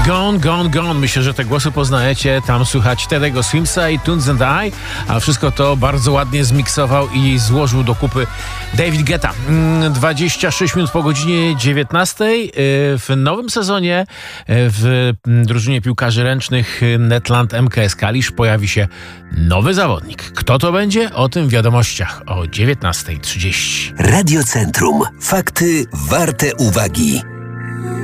Gone, Gone, Gone. Myślę, że te głosy poznajecie. Tam słychać Teddy'ego Swimsa i Tunes and I, a wszystko to bardzo ładnie zmiksował i złożył do kupy David Guetta. 26 minut po godzinie 19. W nowym sezonie w drużynie piłkarzy ręcznych Netland MKS Kalisz pojawi się nowy zawodnik. Kto to będzie? O tym w wiadomościach o 19:30. Radio Centrum. Fakty warte uwagi.